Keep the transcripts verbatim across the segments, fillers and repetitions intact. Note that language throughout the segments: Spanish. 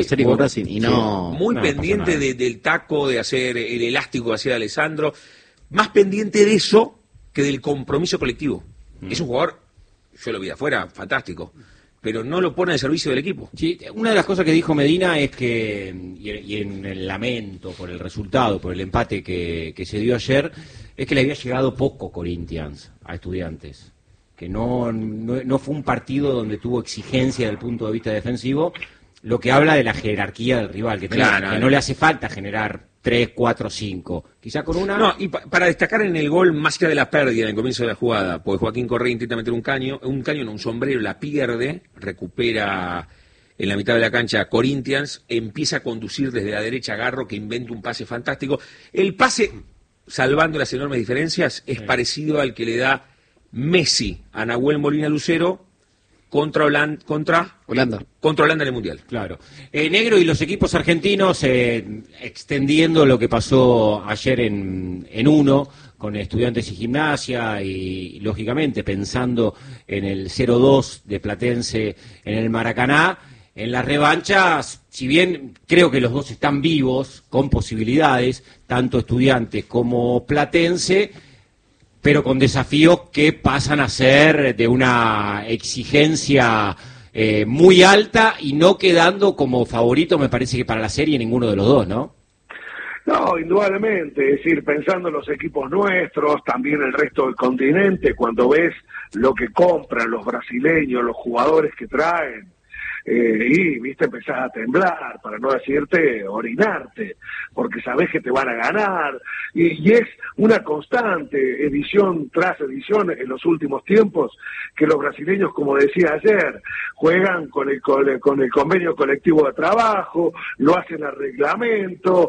serie con Racing y no... Sí, muy no pendiente de, del taco, de hacer el elástico que hacía Alessandro, más pendiente de eso que del compromiso colectivo. Mm. Es un jugador, yo lo vi de afuera, fantástico, pero no lo pone al servicio del equipo. Sí, una de las cosas que dijo Medina es que, y en el lamento por el resultado, por el empate que, que se dio ayer, es que le había llegado poco Corinthians a Estudiantes, que no, no, no fue un partido donde tuvo exigencia desde el punto de vista defensivo, lo que habla de la jerarquía del rival, que, tenés, claro, que no le hace falta generar tres, cuatro, cinco, quizá con una... No, y pa para destacar en el gol, más allá de la pérdida en el comienzo de la jugada, porque Joaquín Correa intenta meter un caño, un caño no, un sombrero, la pierde, recupera en la mitad de la cancha Corinthians, empieza a conducir desde la derecha a Garro, que inventa un pase fantástico. El pase, salvando las enormes diferencias, es sí. parecido al que le da Messi a Nahuel Molina Lucero, Contra Holanda, contra Holanda, contra Holanda en el Mundial. Claro. Eh, Negro y los equipos argentinos, eh, extendiendo lo que pasó ayer en, en uno, con Estudiantes y Gimnasia, y lógicamente pensando en el cero dos de Platense en el Maracaná, en las revanchas, si bien creo que los dos están vivos, con posibilidades, tanto Estudiantes como Platense, pero con desafíos que pasan a ser de una exigencia eh, muy alta y no quedando como favorito, me parece que para la serie ninguno de los dos, ¿no? No, indudablemente, es decir, pensando en los equipos nuestros, también el resto del continente, cuando ves lo que compran los brasileños, los jugadores que traen, Eh, y, viste, empezás a temblar, para no decirte orinarte, porque sabés que te van a ganar, y, y es una constante, edición tras edición en los últimos tiempos, que los brasileños, como decía ayer, juegan con el, con el, con el convenio colectivo de trabajo, lo hacen a reglamento,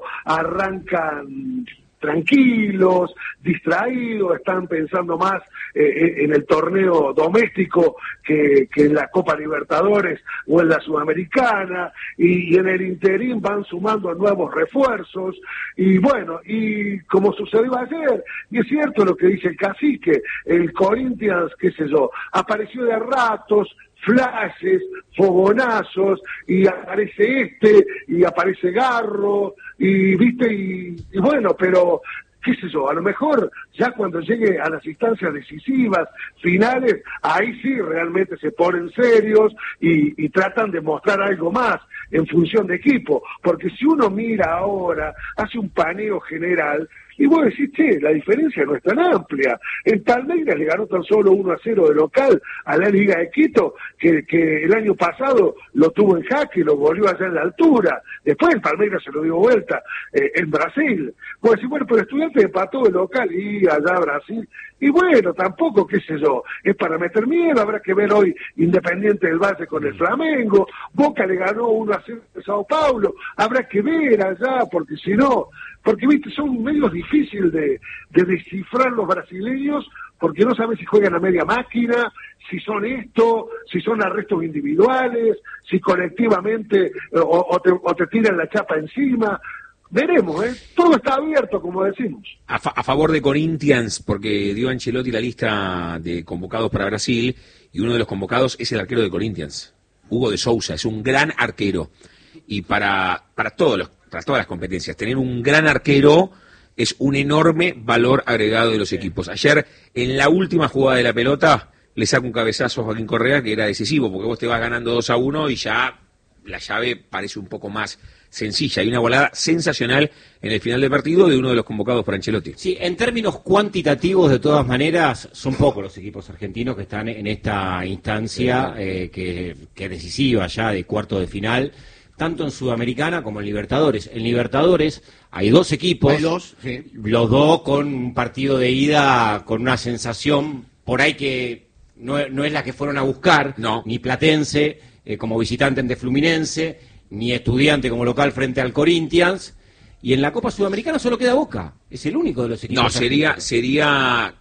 arrancan tranquilos, distraídos, están pensando más eh, en el torneo doméstico que, que en la Copa Libertadores o en la Sudamericana, y, y en el interín van sumando nuevos refuerzos, y bueno, y como sucedió ayer, y es cierto lo que dice el cacique, el Corinthians, qué sé yo, apareció de ratos, flashes, fogonazos, y aparece este, y aparece Garro, y viste, y, y bueno, pero qué sé yo, a lo mejor ya cuando llegue a las instancias decisivas, finales, ahí sí realmente se ponen serios y, y tratan de mostrar algo más en función de equipo, porque si uno mira ahora, hace un paneo general, y vos decís, che, la diferencia no es tan amplia. El Palmeiras le ganó tan solo uno a cero de local a la Liga de Quito, que, que el año pasado lo tuvo en jaque y lo volvió allá en la altura. Después el Palmeiras se lo dio vuelta eh, en Brasil. Vos decís, bueno, pero Estudiantes empató de local y allá Brasil. Y bueno, tampoco, qué sé yo, es para meter miedo, habrá que ver hoy Independiente del Valle con el Flamengo, Boca le ganó uno a cero de Sao Paulo, habrá que ver allá, porque si no, porque viste, son medios difíciles de, de descifrar los brasileños, porque no sabes si juegan a media máquina, si son esto, si son arrestos individuales, si colectivamente o, o, te, o te tiran la chapa encima. Veremos, ¿eh? Todo está abierto, como decimos. A, fa a favor de Corinthians, porque dio Ancelotti la lista de convocados para Brasil, y uno de los convocados es el arquero de Corinthians, Hugo de Sousa, es un gran arquero. Y para, para, todos los, para todas las competencias, tener un gran arquero es un enorme valor agregado de los sí. equipos. Ayer, en la última jugada de la pelota, le saca un cabezazo a Joaquín Correa, que era decisivo, porque vos te vas ganando dos a uno y ya la llave parece un poco más sencilla. Hay una volada sensacional en el final del partido de uno de los convocados por Ancelotti. Sí, en términos cuantitativos, de todas maneras, son pocos los equipos argentinos que están en esta instancia eh, que, que es decisiva ya de cuarto de final, tanto en Sudamericana como en Libertadores. En Libertadores hay dos equipos, hay dos, sí. los dos con un partido de ida con una sensación por ahí que no, no es la que fueron a buscar, no. ni Platense eh, como visitante ante Fluminense, ni Estudiante como local frente al Corinthians, y en la Copa Sudamericana solo queda Boca, es el único de los equipos. No, sería, sería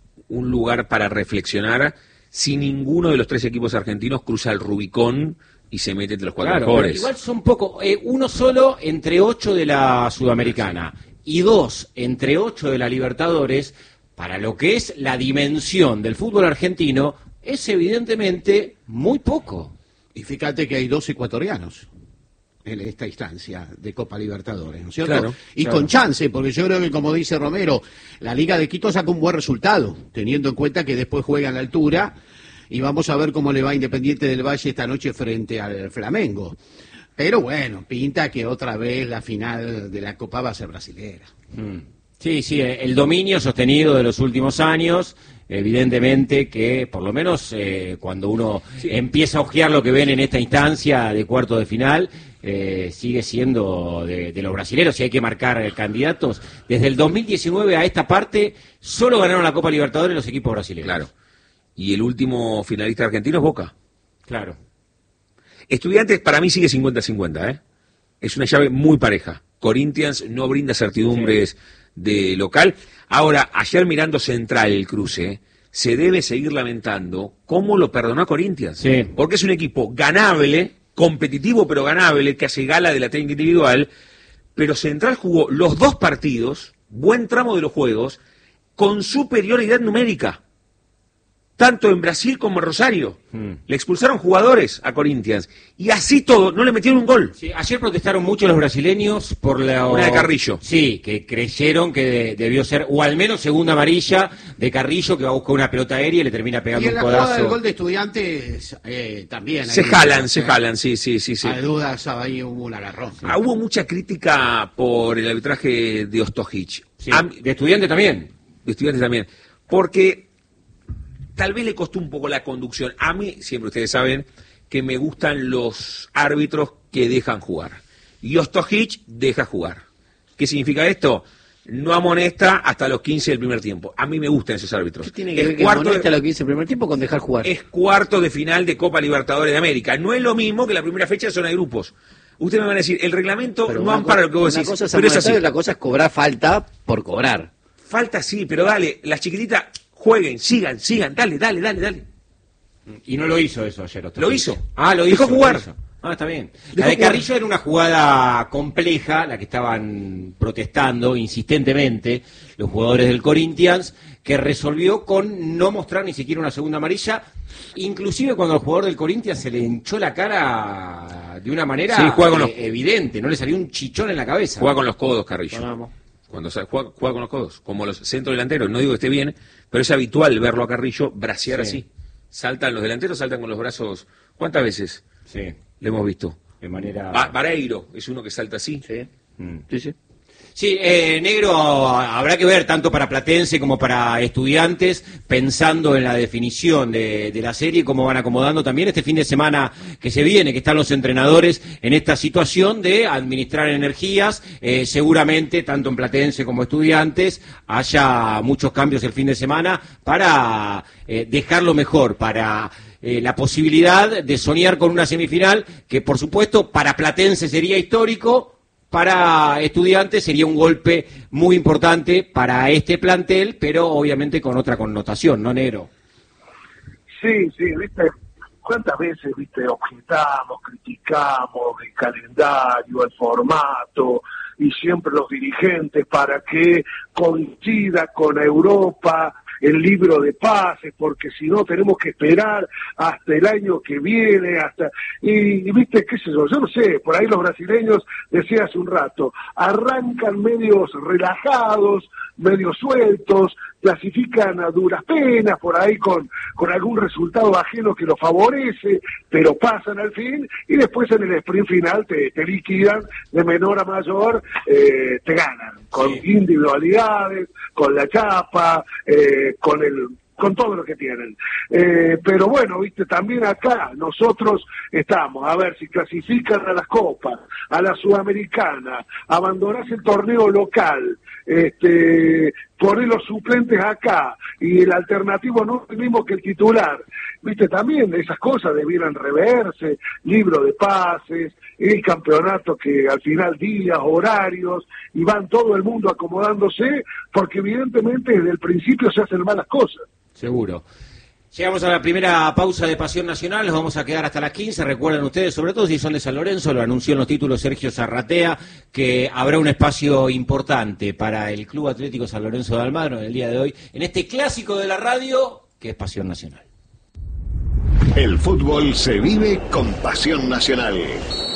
un lugar para reflexionar si ninguno de los tres equipos argentinos cruza el Rubicón y se mete entre los cuatro claro, mejores. Igual son pocos, eh, uno solo entre ocho de la Sudamericana y dos entre ocho de la Libertadores, para lo que es la dimensión del fútbol argentino, es evidentemente muy poco. Y fíjate que hay dos ecuatorianos. en esta instancia de Copa Libertadores, ¿no es cierto? Claro, y claro. con chance, porque yo creo que, como dice Romero, la Liga de Quito saca un buen resultado, teniendo en cuenta que después juega a la altura, y vamos a ver cómo le va a Independiente del Valle esta noche frente al Flamengo. Pero bueno, pinta que otra vez la final de la Copa va a ser brasilera. Mm. Sí, sí, el dominio sostenido de los últimos años, evidentemente que por lo menos eh, cuando uno sí. empieza a ojear lo que ven en esta instancia de cuarto de final, eh, sigue siendo de, de los brasileros. Si hay que marcar candidatos, desde el dos mil diecinueve a esta parte solo ganaron la Copa Libertadores los equipos brasileños. Claro. Y el último finalista argentino es Boca. Claro. Estudiantes para mí sigue cincuenta cincuenta, ¿eh? Es una llave muy pareja. Corinthians no brinda certidumbres sí. de local. Ahora, ayer mirando Central el cruce, se debe seguir lamentando cómo lo perdonó a Corinthians. Sí. Porque es un equipo ganable, competitivo pero ganable, que hace gala de la técnica individual, pero Central jugó los dos partidos, buen tramo de los juegos, con superioridad numérica. Tanto en Brasil como en Rosario. Hmm. Le expulsaron jugadores a Corinthians. Y así todo, no le metieron un gol. Sí, ayer protestaron mucho los brasileños por la... Una de Carrillo. Sí, que creyeron que de, debió ser, o al menos segunda amarilla de Carrillo, que va a buscar una pelota aérea y le termina pegando un codazo. Y en la jugada del gol de Estudiantes eh, también. Se jalan, una, se eh, jalan, sí, sí, sí. sí. Hay dudas, ahí hubo un agarrón. Sí. Ah, hubo mucha crítica por el arbitraje de Ostojic. Sí, a, de Estudiantes también. De Estudiantes también. Porque... tal vez le costó un poco la conducción. A mí, siempre ustedes saben, que me gustan los árbitros que dejan jugar. Y Ostojic deja jugar. ¿Qué significa esto? No amonesta hasta los quince del primer tiempo. A mí me gustan esos árbitros. ¿Qué tiene que ver que amonesta a los quince del primer tiempo con dejar jugar? Es cuarto de final de Copa Libertadores de América. No es lo mismo que la primera fecha de zona de grupos. Ustedes me van a decir, el reglamento pero no ampara lo que vos una decís. Cosa es pero es así. La cosa es cobrar falta por cobrar. Falta sí, pero dale, las chiquititas... jueguen, sigan, sigan, dale, dale, dale, dale. Y no lo hizo eso ayer. Lo hizo. Ah, lo hizo. Dejó jugar. Lo hizo. Ah, está bien. Dejó la de Carrillo jugar. Era una jugada compleja, la que estaban protestando insistentemente los jugadores del Corinthians, que resolvió con no mostrar ni siquiera una segunda amarilla, inclusive cuando al jugador del Corinthians se le hinchó la cara de una manera sí, juega con los... evidente, no le salió un chichón en la cabeza. Juega con los codos, Carrillo. Vamos. Cuando juega, juega con los codos, como los centros delanteros. No digo que esté bien, pero es habitual verlo a Carrillo bracear sí. así. Saltan los delanteros, saltan con los brazos. ¿Cuántas veces? Sí. Le hemos visto. De manera... Ba- Vareiro es uno que salta así. Sí, mm. sí, sí. Sí, eh, negro, habrá que ver tanto para Platense como para Estudiantes, pensando en la definición de, de la serie, cómo van acomodando también este fin de semana que se viene, que están los entrenadores en esta situación de administrar energías. Eh, seguramente, tanto en Platense como Estudiantes, haya muchos cambios el fin de semana para eh, dejarlo mejor, para... Eh, la posibilidad de soñar con una semifinal que, por supuesto, para Platense sería histórico. Para Estudiantes sería un golpe muy importante para este plantel, pero obviamente con otra connotación, ¿no, negro? Sí, sí, viste, cuántas veces, viste, objetamos, criticamos el calendario, el formato, y siempre los dirigentes para que coincida con Europa el libro de pases, porque si no tenemos que esperar hasta el año que viene, hasta y, y viste, qué sé yo, yo no sé, por ahí los brasileños, decía hace un rato, arrancan medios relajados, medios sueltos, clasifican a duras penas, por ahí con, con algún resultado ajeno que los favorece, pero pasan al fin, y después en el sprint final te, te liquidan, de menor a mayor, eh, te ganan, con sí. individualidades, con la chapa, eh, con el con todo lo que tienen. Eh, pero bueno, viste, también acá nosotros estamos, a ver, si clasifican a las copas, a la Sudamericana, abandonás el torneo local, este, poner los suplentes acá, y el alternativo no es el mismo que el titular. Viste, también esas cosas debieran reverse, libro de pases, el campeonato que al final días, horarios, y van todo el mundo acomodándose, porque evidentemente desde el principio se hacen malas cosas. Seguro. Llegamos a la primera pausa de Pasión Nacional, nos vamos a quedar hasta las quince. Recuerden ustedes, sobre todo si son de San Lorenzo, lo anunció en los títulos Sergio Zarratea, que habrá un espacio importante para el Club Atlético San Lorenzo de Almagro en el día de hoy, en este clásico de la radio, que es Pasión Nacional. El fútbol se vive con Pasión Nacional.